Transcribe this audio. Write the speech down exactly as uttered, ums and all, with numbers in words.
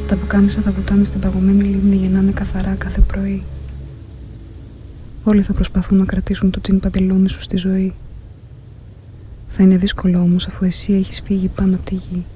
Τα πουκάμισα θα βουτάνε στην παγωμένη λίμνη για να είναι καθαρά κάθε πρωί. Όλοι θα προσπαθούν να κρατήσουν το τζιν παντελόνι σου στη ζωή. Θα είναι δύσκολο όμως, αφού εσύ έχεις φύγει πάνω από τη γη.